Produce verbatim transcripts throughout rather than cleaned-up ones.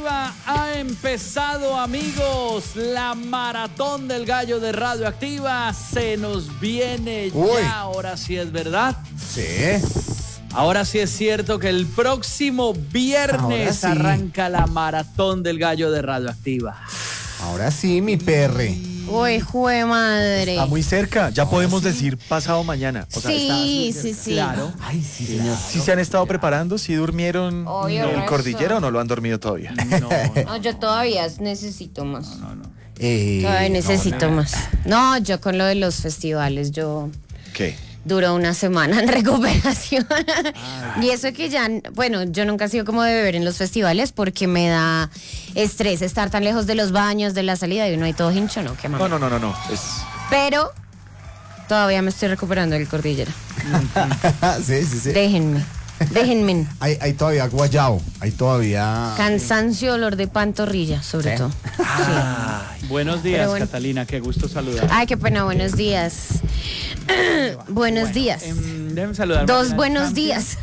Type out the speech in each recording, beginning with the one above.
Radioactiva ha empezado, amigos. La maratón del gallo de Radioactiva se nos viene Uy. ya. Ahora sí es verdad. Sí. Ahora sí es cierto que el próximo viernes Sí. arranca la maratón del gallo de Radioactiva. Ahora sí, mi perre. Uy, jue madre. Está muy cerca, ya podemos sí. decir pasado mañana. O sea, está Sí, muy sí, cerca. sí. Claro. Ay, sí, Señor. claro. ¿Sí se han estado preparando? ¿Sí durmieron Obvio, en resto. cordillera o no lo han dormido todavía? No, no, No, yo todavía necesito más. no, no. Eh, Todavía necesito no, más. No, yo con lo de los festivales, yo ¿Qué? duro una semana en recuperación. Y eso que ya, bueno, yo nunca he sido como de beber en los festivales porque me da estrés estar tan lejos de los baños, de la salida y uno ahí todo hincho, ¿no? Qué No, mamá. no, no, no, no. Es... Pero todavía me estoy recuperando del cordillera. sí, sí, sí. Déjenme, déjenme. Hay, hay todavía guayao. Hay todavía. Cansancio, olor de pantorrilla, sobre Sí. todo. Buenos días, Pero bueno. Catalina. Qué gusto saludar. Ay, qué pena, buenos días. Buenos días. Em, déjeme saludar. Dos Martina buenos Champions. días.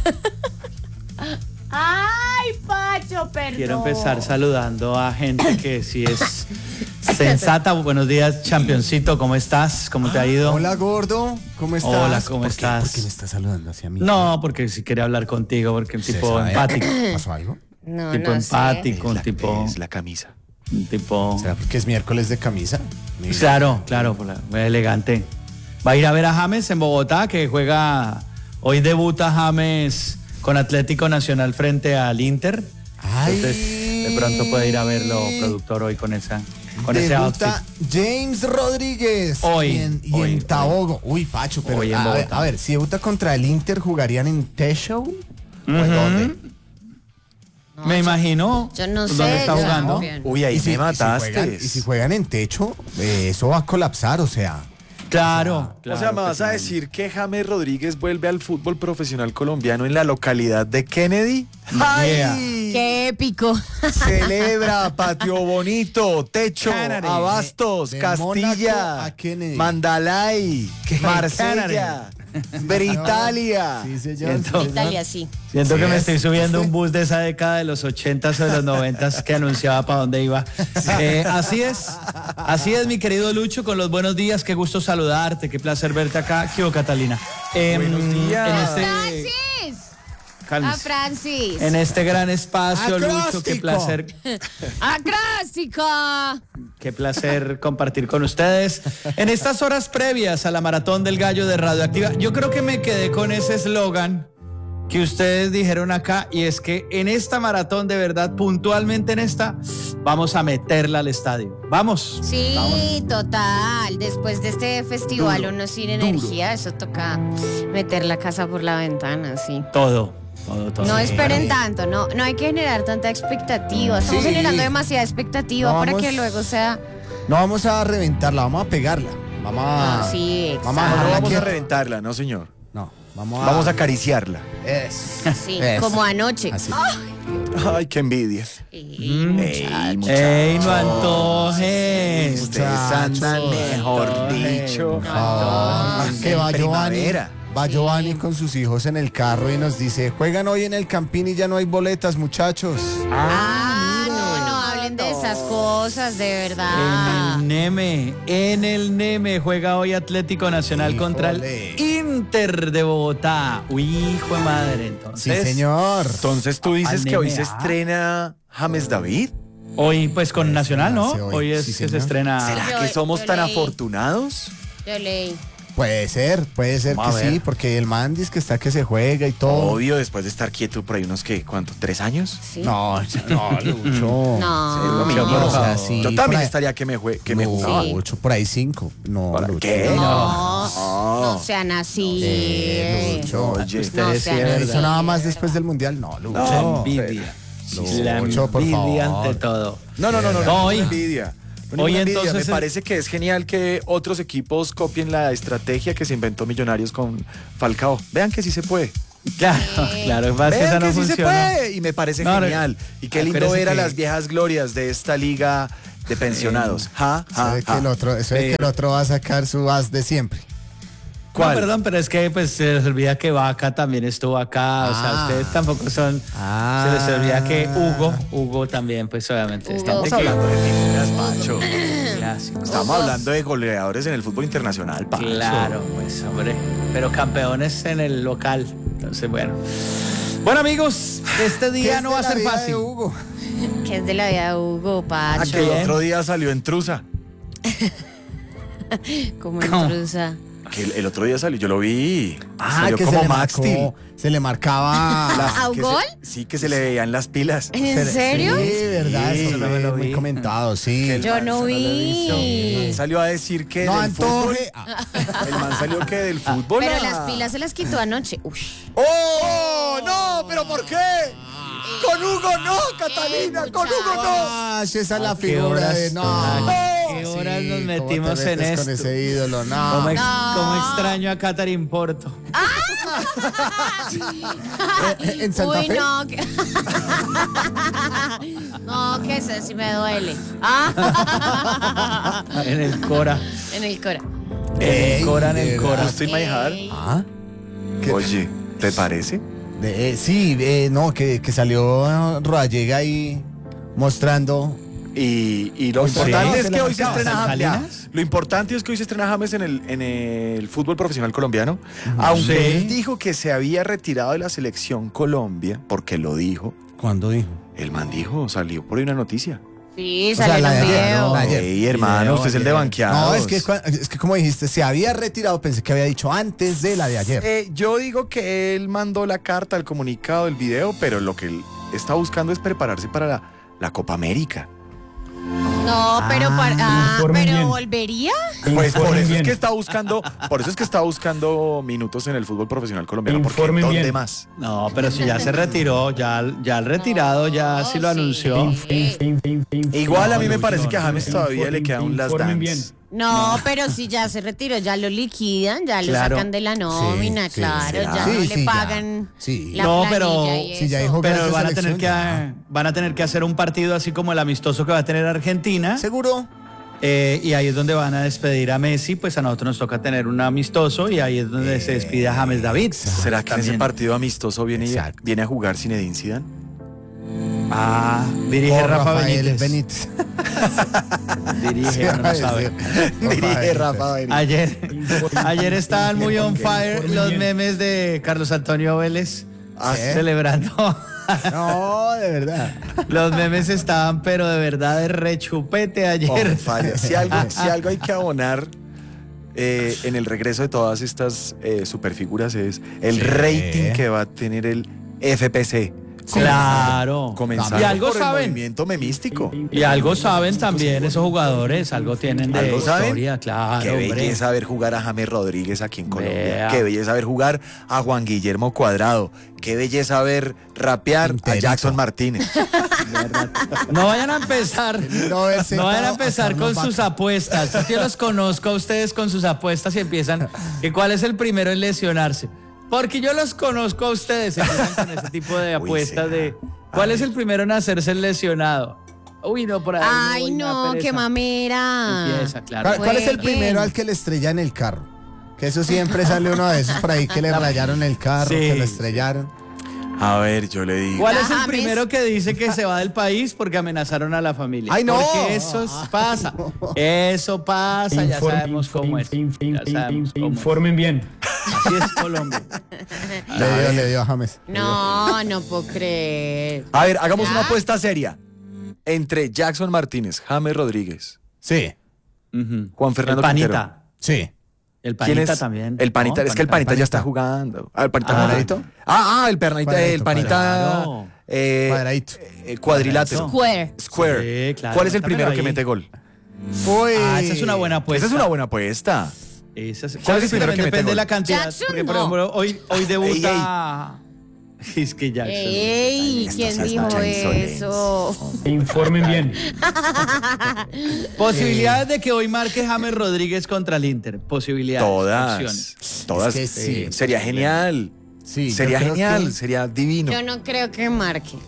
Ay, Pacho, perdón. Quiero empezar saludando a gente que sí es sensata. Buenos días, championcito. ¿Cómo estás? ¿Cómo te ha ido? Hola, gordo. ¿Cómo estás? Hola, ¿cómo ¿Por qué- estás? ¿Por qué me estás saludando hacia mí? No, porque sí quería hablar contigo, porque un ¿Se tipo sabe? empático. ¿Pasó algo? No, tipo no sé. empático, un la, tipo. es la camisa. Un tipo. ¿Será porque es miércoles de camisa? Mira. Claro, claro, por la- muy elegante. Va a ir a ver a James en Bogotá, que juega. Hoy debuta James con Atlético Nacional frente al Inter. Ay. Entonces, de pronto puede ir a verlo, productor, hoy con esa, con ese outfit. Debuta James Rodríguez. Hoy, Y en, y hoy, en hoy. Tabogo. Uy, Pacho, pero Hoy en a, ver, Bogotá. a ver, si debuta contra el Inter, ¿jugarían en T-Show? ¿O en Ujú. dónde? Me imagino. Yo no ¿Dónde sé. está yo jugando? también. Uy, ahí Y si- me y si mataste. juegan- Y si juegan en techo, eh, eso va a colapsar, o sea. Claro, claro. o sea, me que vas a sí. decir que James Rodríguez vuelve al fútbol profesional colombiano en la localidad de Kennedy. ¡Ay! Qué épico. Celebra, patio bonito, techo, Kennedy. abastos, De- de Castilla, Mónaco a Kennedy. Mandalay, Marsella, Britalia. Sí, señor. Siento, sí, Italia, sí. siento Sí que me es, estoy subiendo ¿viste? un bus de esa década de los ochentas o de los noventas que anunciaba para dónde iba. Eh, así es, así es, mi querido Lucho, con los buenos días. Qué gusto saludarte, qué placer verte acá. ¿Qué hubo, Catalina? Em, Buenos días. En este, ¡Francis! ¡A cálmese. Francis! En este gran espacio, Lucho, qué Acróstico. placer, ¡Acróstica! qué placer compartir con ustedes. En estas horas previas a la maratón del gallo de Radioactiva, yo creo que me quedé con ese eslogan que ustedes dijeron acá, y es que en esta maratón, de verdad, puntualmente en esta, vamos a meterla al estadio. Vamos. Sí, total. Después de este festival, Duro, uno sin duro. energía, eso toca meter la casa por la ventana, sí. Todo, todo, todo. No Sí. esperen tanto, no, no hay que generar tanta expectativa. Estamos Sí. generando demasiada expectativa No, para vamos- que luego sea. No vamos a reventarla, vamos a pegarla. Vamos a. Ah, sí, Vamos a No, no dejarla vamos a quieta. reventarla, no señor. No, vamos a. Vamos a acariciarla. Es. Sí, Eso. como anoche. Así. Ay, qué envidia. Sí. Ey, ¡Ey, no antojes! Ustedes andan, Muchachos. mejor dicho. Ah, que va en Giovanni, primavera. va Giovanni con sus hijos en el carro y nos dice, juegan hoy en el Campín y ya no hay boletas, muchachos. Ah, no, no hablen de esas cosas, de En verdad. el Neme, en el Neme juega hoy Atlético Nacional Híjole. contra el Inter de Bogotá. Uy, hijo de madre, Sí, entonces. señor. Entonces tú dices Al que hoy N se B A. estrena James David. Hoy, pues con Nacional, ¿no? Sí, hoy, Hoy es sí, que se señor. estrena. ¿Será Yo- que somos yo tan leí. afortunados? Yo leí. Puede ser, puede ser Vamos que a ver. sí, porque el man dice que está que se juega y todo. Obvio, después de estar quieto por ahí unos, ¿qué? ¿Cuánto? ¿Tres años? Sí. No, no, Lucho. No. Sí, Lucho, no, por o sea, favor. sí, Yo por también ahí- estaría que me, jue- que me No, jugaba. Sí. Lucho, por ahí cinco. No, ¿Para Lucho. qué? No, No. no sean así. Eh, Lucho. Oye, Ustedes No sí, sean de ¿No así. verdad. hizo nada más después del Mundial? No, Lucho. La No, envidia. Sí, la Lucho, por envidia favor. ante todo. No, no, no, no, No, no, hoy- no envidia. No, hoy ninguna envidia. entonces Me es- parece que es genial que otros equipos copien la estrategia que se inventó Millonarios con Falcao. Vean que sí se puede. Claro, claro, es más que Vean esa que no sí se funciona. puede. Y me parece No, genial. Y qué lindo acuérdese ver a que- las viejas glorias de esta liga de pensionados. Ja, Eso ja, de que ja. el otro, eso de que el otro va a sacar su as de siempre. ¿Cuál? No, perdón, pero es que pues se les olvida que Vaca también estuvo acá. O sea, Ah. ustedes tampoco son. Ah. Se les olvida que Hugo, Hugo también, pues obviamente. Hugo. Estamos Gente que- hablando de figuras, Pacho. Clásico. Estamos hablando de goleadores en el fútbol internacional, Pacho. Claro, pues hombre. Pero campeones en el local. Entonces, bueno. Bueno, amigos, este ¿Qué día es no de va a la ser vida fácil. de Hugo? ¿Qué es de la vida de Hugo, Ah, Pacho? que el otro día salió en Trusa. Como ¿Cómo? intrusa. Que el, el otro día salió, yo lo vi. Ah, salió que como se le Max Steel. marcó, se le marcaba. Las- ¿A que Ugol? se- Sí, que se le veían las pilas. ¿En serio? Sí, verdad, Sí, eso no me lo fue muy vi. comentado, sí. el Yo man no se lo vi. Salió a decir que No del fútbol, antoje. Ah. el man salió que del fútbol. Pero a- las pilas se las quitó anoche. Uy. ¡Oh! ¡No! ¿Pero por qué? Con Hugo no, Catalina, Eh, con Hugo no. Ah, esa es la ¿A qué figura horas- de no. a qué horas nos ¿cómo metimos te en metes con esto? ese ídolo? No. ¿Cómo, ex- No. cómo extraño a Catherine Porto? Eh, en Santa Uy, Fe. no. que- no, que eso sí me duele. Ah. En el Cora. En el cora. En el Cora, en el de Cora. verdad. ¿Usted manejar? Ey. Ah, ¿qué? Oye, ¿te parece? de- eh, sí, eh, no, que, que salió eh, Rodallega ahí mostrando. Y, y lo Hoy importante sí. es ¿Se que le hoy se marcaba estrena San James. Calinas? Lo importante es que hoy se estrena James en el, en el fútbol profesional colombiano. Aunque Sí. él dijo que se había retirado de la selección Colombia, porque lo dijo. ¿Cuándo dijo? El man dijo, salió por ahí una noticia. Sí, O sea, salió la en de un ayer, video. ¿no? La de ayer. Ey, hermano, Video usted es el de ayer. banqueados. No, es que, cua- es que como dijiste, se había retirado, pensé que había dicho antes de la de ayer. Eh, yo digo que él mandó la carta, el comunicado, el video, pero lo que él está buscando es prepararse para la, la Copa América. No, pero para, ah, informen pero bien. volvería. Pues por Informen eso es bien. que está buscando, por eso es que está buscando minutos en el fútbol profesional colombiano, porque Informen ¿dónde bien. más? No, pero si ya se retiró, ya, ya el retirado ya sí lo sí. anunció. Fin, fin, fin, fin. Igual a mí No, me no, parece no, que a no, James no. todavía le queda un last Informen dance. bien. No, pero si ya se retiró, ya lo liquidan, ya lo Claro. sacan de la nómina, Sí, sí, claro, ¿será? ya Sí, no sí, le ya. pagan Sí. la No, pero planilla y si ya eso. dijo Pero Gracias, van a tener que selección, van a tener que hacer un partido así como el amistoso que va a tener Argentina. ¿Seguro? Eh, y ahí es donde van a despedir a Messi, pues a nosotros nos toca tener un amistoso y ahí es donde se despide a James David. ¿Será que en ese También. partido amistoso viene, Exacto. viene a jugar Zinedine Zidane? Ah, dirige O Rafa Rafael Benítez. Benítez. Dirige, no lo sabe. Dirige Rafa Benítez. Ayer, ayer estaban muy on Ok, fire informen los bien. memes de Carlos Antonio Vélez Ah, ¿sí? celebrando. No, de verdad. Los memes estaban, pero de verdad de rechupete ayer. On fire. Si algo, si algo hay que abonar eh, en el regreso de todas estas eh, superfiguras es el Sí. rating que va a tener el F P C. Claro. Comenzando Y algo por el saben. movimiento memístico. Y algo saben también esos jugadores, algo tienen de ¿Algo saben? historia, claro. Qué hombre. belleza ver jugar a James Rodríguez aquí en Colombia. Vea. Qué belleza ver jugar a Juan Guillermo Cuadrado. Qué belleza ver rapear Quinterito. a Jackson Martínez. No vayan a empezar. lindo verse No vayan a a empezar Carlos con Vaca. sus apuestas. Es que yo los conozco a ustedes con sus apuestas y empiezan. ¿Que ¿Cuál es el primero en lesionarse? Porque yo los conozco a ustedes. Empiezan con ese tipo de Uy, apuestas será. de. ¿Cuál Ay. es el primero en hacerse el lesionado? Uy, no, por ahí. Ay, uy, me da no, pereza. qué mamera. Empieza, claro. ¿Cuál, cuál es el Jueguen. primero al que le estrellan el carro? Que eso siempre sale uno de esos por ahí que le rayaron el carro, Sí, que lo sí. estrellaron. A ver, yo le digo. ¿Cuál es el James. primero que dice que se va del país porque amenazaron a la familia? ¡Ay, no! Porque eso es- pasa. Eso pasa, ya Informen, sabemos cómo es. fin, fin, Ya fin, sabemos fin, cómo es. Informen bien. Así es Colombia. Le dio, le dio a James. No, no puedo creer. A ver, hagamos ¿Ya? una apuesta seria. Entre Jackson Martínez, James Rodríguez, Sí, Ujú. Juan Fernando El Quintero. Panita. sí. El ¿Quién Panita es? también. El Panita, ¿no? es que el Panita, ya está Panita. jugando. Ah, el Panita. Ah. ¿Cuadradito? Ah, ah, el Panita, el Cuadradito, Panita cuadrado. eh, Cuadradito. eh, cuadrilátero. Square. Square. Sí, claro, ¿Cuál es el métamelo primero ahí. que mete gol? Uy. Ah, esa es una buena apuesta. Esa es una buena apuesta. Esa es- ¿Cuál es el que primero también que mete depende de gol? la cantidad. Jackson, porque, por no. ejemplo, hoy, hoy debuta. Es que Jackson. Ey, Esto ¿quién sí es dijo Nacha Insolente. eso? Informen bien. Posibilidades de que hoy marque James Rodríguez contra el Inter. Posibilidades. Todas. opciones. Todas. Es que sí. Eh, sería genial. Sí, yo Sería creo genial, que- sería divino. Yo no creo que marque.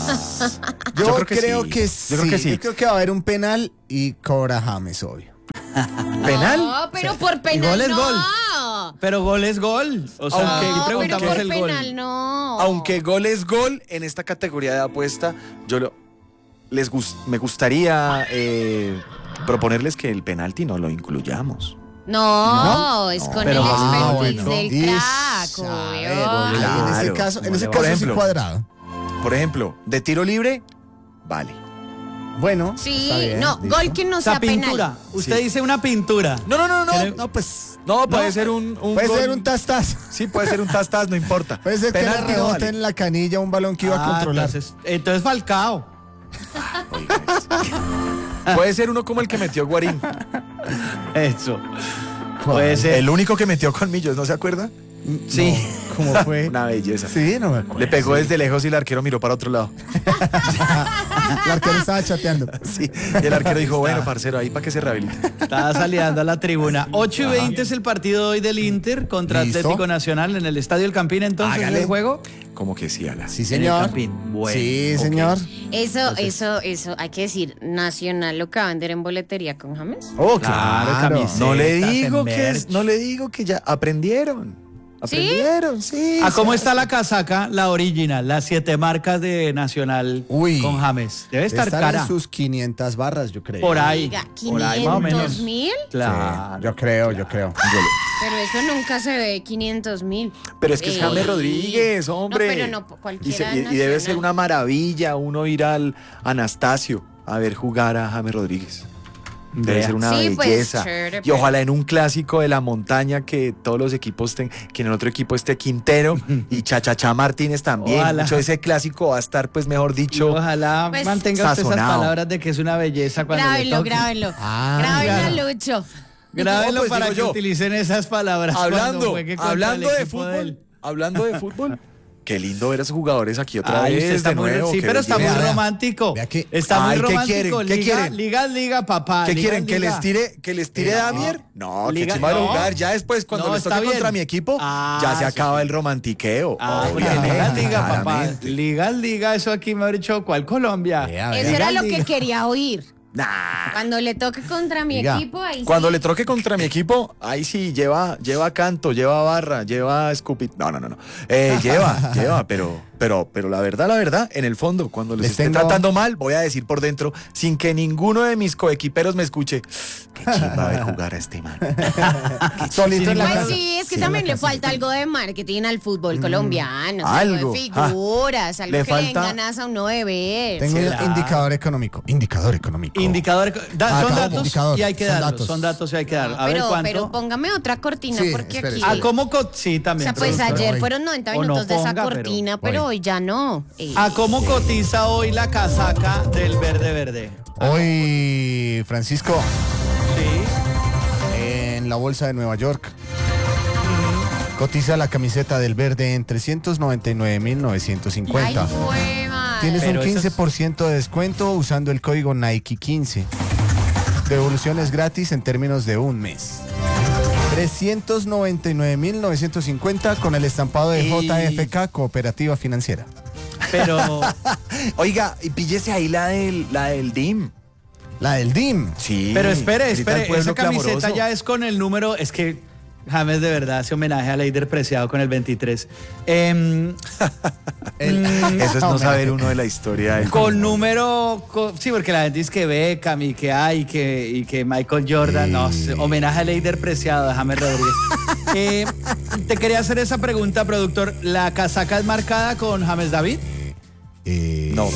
Yo, Yo creo que creo sí. que Yo sí. creo que sí. Yo creo que va a haber un penal y cobra James, obvio. ¿Penal? No, pero por penal gol es no. gol. Pero gol es gol. O sea, Aunque- aquí No, pero preguntamos por el penal gol. no. Aunque gol es gol, en esta categoría de apuesta, yo lo, les gus- me gustaría eh, proponerles que el penalti no lo incluyamos. No, ¿No? es No, con pero el ah, expertise bueno. del Ish, crack, a obvio. ver, ahí en ese Claro, caso, en como ese le- caso por sí ejemplo. cuadrado. Por ejemplo, de tiro libre, vale. Bueno, Sí, está bien, no, listo. gol que no O sea, sea pintura. penal. Usted Sí. dice una pintura. No, no, no, no. Pero- No, pues No, puede No, ser un, un puede gol- ser un tas-tas. Sí, puede ser un tas-tas, no importa. Puede ser que le Penalti no rebote vale. en la canilla un balón que iba a Ah, controlar. Entonces, entonces Falcao. Oiga, es- Puede ser uno como el que metió Guarín. Eso. Puede ser. El único que metió colmillos, ¿no se acuerda? Sí. No, ¿cómo fue? Una belleza. Sí, no me acuerdo. Le pegó desde lejos y el arquero miró para otro lado. El arquero estaba chateando. Sí. Y el arquero dijo, bueno, parcero, ahí para que se rehabilite. Estaba saliendo a la tribuna. ocho y veinte es el partido hoy del Inter contra ¿Listo? Atlético Nacional en el Estadio El Campín. Entonces, Hágale. ¿el juego? Como que sí, Ala. Sí, En el señor. Campín. Bueno, sí, ok. señor. Eso, eso, eso, hay que decir, Nacional lo que va a vender en boletería con James. Oh, Claro, claro. camiseta. No le Cetas, digo en que es- merch. no le digo que ya aprendieron. ¿Sí? Aprendieron, sí. ¿A cómo sí. está la casaca, la original, las siete marcas de Nacional Uy. con James? Debe estar Están cara. en sus quinientas barras, yo creo. Por ahí. Oiga, Por ahí más o menos. quinientos mil, Claro. Sí, yo creo, yo creo. pero eso nunca se ve, quinientos mil. Pero es que es Eh, James Rodríguez, hombre. No, pero no Y, cualquiera se- y- y debe ser nacional. una maravilla uno ir al Anastasio a ver jugar a James Rodríguez. Debe Vea. ser una Sí, pues, belleza. chévere, y pero- ojalá en un clásico de la montaña que todos los equipos estén, que en el otro equipo esté Quintero y Chachachá Martínez también. Ojalá. Mucho de ese clásico va a estar, pues mejor Y dicho. ojalá Pues, mantenga usted esas sazonado. palabras de que es una belleza cuando le Grábenlo, toque. grábenlo. Ah, Grábenlo, claro. Lucho. Grábenlo No, pues, para digo que yo, utilicen esas palabras cuando Hablando, juegue contra hablando el de equipo de fútbol, él. hablando de fútbol. Qué lindo ver a esos jugadores aquí otra Ay, usted vez está de muy, nuevo. sí, qué pero está muy belleza. Vea, vea. romántico. Vea que- Está Ay, muy ¿qué romántico. quieren? ¿Qué liga, quieren? liga, liga, papá. ¿Qué liga, quieren? ¿Que liga. les tire, que les tire No. Damier? No, que Liga- chimba de no. jugar. Ya después, cuando No, les está toque bien. contra mi equipo, Ah, ya se sí, acaba sí. el romantiqueo. Ah, porque Obviamente, liga, liga, papá. claramente. Liga, liga, eso aquí me ha dicho, ¿cuál Colombia? Vea, vea. Eso era Liga, lo que liga. quería oír. Nah. Cuando le toque contra mi Diga. equipo, ahí Cuando sí. le troque contra mi equipo, ahí sí, lleva, lleva canto, lleva barra, lleva escupit. No, no, no, no. Eh, lleva, lleva, pero, pero, pero la verdad, la verdad, en el fondo, cuando les, Les esté tengo- tratando mal, voy a decir por dentro, sin que ninguno de mis coequiperos me escuche, qué chimba ver jugar a este man. Solito en la Pues casa. sí, es que Sí, también en la le casa. falta algo de marketing al fútbol colombiano, algo, algo de figuras, algo le que le den falta- ganas a uno de ver. Tengo un Claro. indicador económico. Indicador económico. Indicador, da- Ah, son acá, datos indicador, y hay que son darlos. datos. Son datos y hay que darlos. A ver pero, cuánto. pero póngame otra cortina Sí, porque espere, aquí... espere. Ah, ¿cómo? co- Sí, O también. sea, pues productor. ayer hoy. fueron noventa O no minutos de esa ponga, pero cortina, pero hoy. hoy ya no. Eh, ¿A cómo cotiza hoy la casaca del verde verde? Hoy, Francisco, Sí. en la bolsa de Nueva York, cotiza la camiseta del verde en trescientos noventa y nueve mil novecientos cincuenta. Ay, jue madre. Tienes Pero un eso es- quince por ciento de descuento usando el código Nike quince. Devoluciones gratis en términos de un mes. trescientos noventa y nueve mil novecientos cincuenta con el estampado de Y- J F K Cooperativa Financiera. Pero Oiga, y píllese ahí la del, la del D I M. La del D I M. Sí. Pero espere, grita el espere, pueblo esa camiseta clamoroso. ya es con el número, es que James de verdad hace homenaje a Leider Preciado con el veintitrés. Em, El- Eso es no saber uno de la historia del con número, con- sí, porque la gente dice que Beckham y que hay, que, y que Michael Jordan, no, sé, homenaje a Leider Preciado de James Rodríguez. Eh, te quería hacer esa pregunta, productor, ¿la casaca es marcada con James David? Eh, No.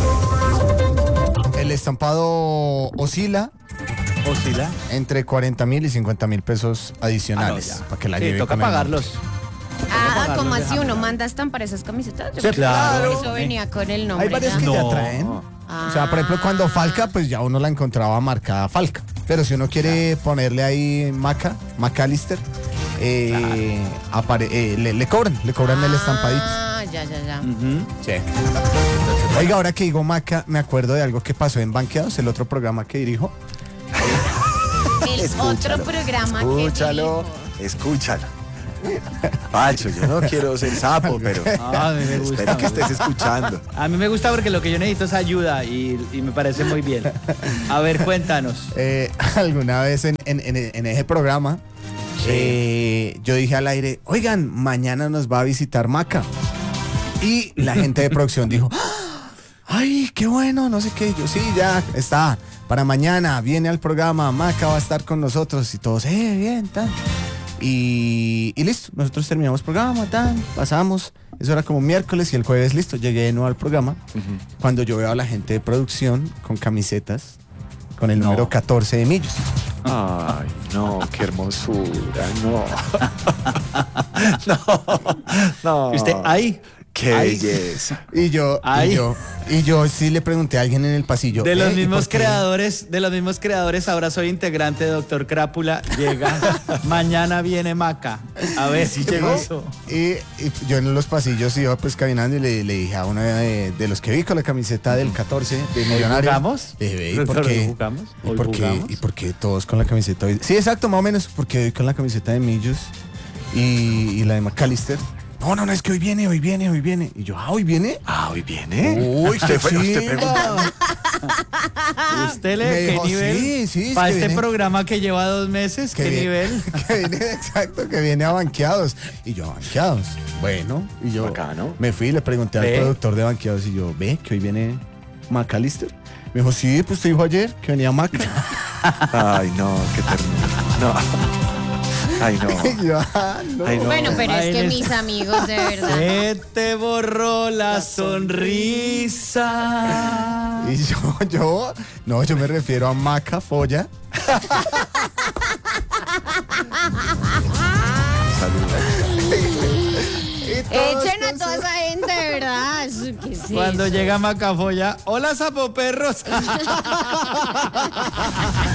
El estampado oscila ¿Oscila? entre cuarenta mil y cincuenta mil pesos adicionales. Ah, no, ya. para que la Sí, lleve toca con el pagarlos. Ah, pagarlos como de así James uno David. manda estampar esas camisetas. Yo Sí, pensé que claro. Eso venía con el nombre. Hay varias ya. que ya No. traen. Ah. O sea, por ejemplo, cuando Falca, pues ya uno la encontraba marcada Falca. Pero si uno quiere ponerle ahí Maca, McAllister, eh, apare- eh, le, le cobran, le cobran el estampadito. Ah, ya, ya, ya. Ujú. Sí. Oiga, ahora que digo Maca, me acuerdo de algo que pasó en Banqueados, el otro programa que dirijo. El Escúchalo, otro programa Escúchalo, que dijo. escúchalo. Pacho, yo no quiero ser sapo, pero Ah, a mí me gusta. espero que me estés gusta. escuchando. A mí me gusta porque lo que yo necesito es ayuda y, y me parece muy bien. A ver, cuéntanos. Eh, alguna vez en, en- en- en ese programa, eh, yo dije al aire, oigan, mañana nos va a visitar Maca. Y la gente de producción dijo, "Ah, ay, qué bueno, no sé qué. Yo, sí, ya está. Para mañana viene al programa, Maca va a estar con nosotros. Y todos, eh, bien, tal. Y, y listo, nosotros terminamos el programa, tal, pasamos. Eso era como miércoles y el jueves, listo, llegué de nuevo al programa. Cuando yo veo a la gente de producción con camisetas con el No. número catorce de Millos. Ay, no, qué hermosura, no. No, no. ¿Y usted ahí? Qué Ay. belleza. Y yo, Ay. y yo, y yo sí le pregunté a alguien en el pasillo. De los "Eh, ¿y mismos por qué?". creadores, de los mismos creadores, ahora soy integrante de Doctor Crápula. Llega, mañana viene Maca. A ver si llegó eso. Y, y yo en los pasillos iba pues caminando y le, le dije a uno de, de los que vi con la camiseta del catorce de Millonarios. jugamos? Le dije, "Ve, ¿y Doctor, por qué? ¿hoy jugamos? ¿Y ¿Hoy por qué? jugamos? ¿Y por qué todos con la camiseta hoy?". Sí, exacto, más o menos, porque hoy con la camiseta de Millos y, y la de McAllister. No, no, no, es que hoy viene, hoy viene, hoy viene. Y yo, ah, ¿hoy viene? Ah, hoy viene. Uy, usted, fue, usted chimba. preguntó. ¿Usted Me le qué dijo, nivel? sí, sí, es Para que este viene- programa que lleva dos meses, ¿qué viene- nivel? Que viene, exacto, que viene a banqueados. Y yo, banqueados. Bueno, y yo Bacano. me fui y le pregunté al Ve. productor de banqueados y yo, ve, que hoy viene McAllister. Me dijo, sí, pues te dijo ayer que venía Maca. Ay, no, qué ternura. No. Ay, no. Y yo, ah, no. Ay, no. Bueno, pero Ay, es que les- mis amigos, de verdad. Se te borró la sonrisa. Y yo, yo, no, yo me refiero a Maca Folla. Y todos Echen a con toda su- esa gente, de verdad. Eso, ¿qué es Cuando eso? llega Macafoya, hola sapoperros.